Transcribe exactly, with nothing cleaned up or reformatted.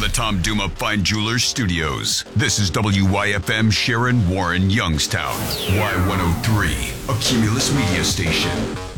the Tom Duma Fine Jewelers Studios, this is W Y F M Sharon Warren Youngstown. Y one oh three, a Cumulus media station.